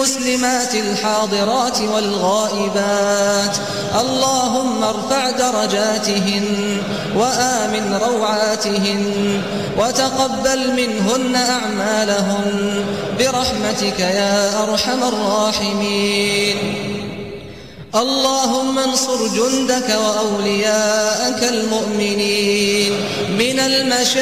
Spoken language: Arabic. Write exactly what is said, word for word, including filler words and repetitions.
المسلمات الحاضرات والغائبات اللهم ارفع درجاتهن وآمن روعاتهن وتقبل منهن أعمالهن برحمتك يا أرحم الراحمين. اللهم انصر جندك وأولياءك المؤمنين من المشاكل